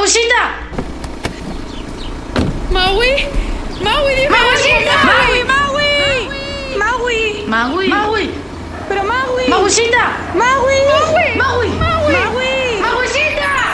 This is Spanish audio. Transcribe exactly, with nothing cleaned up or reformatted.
¡Magullita! ¡Maui! ¡Maui, dime! ¡Magullita! ¡Maui, Maui! ¡Maui! ¡Magui! ¡Magui! ¡Pero Maui! ¡Magullita! ¡Maui! ¡Magui! ¡Maui!